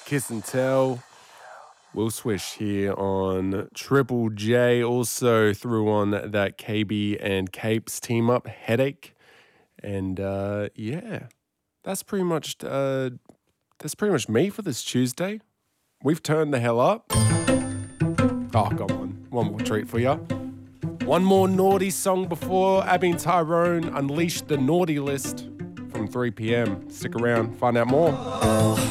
Kiss and Tell. Will Swish here on Triple J. Also threw on that KB and Capes team up, Headache. And that's pretty much me for this Tuesday. We've turned the hell up. Oh, come on. One more treat for you. One more naughty song before Abby and Tyrone unleash the naughty list from 3 p.m. Stick around, find out more.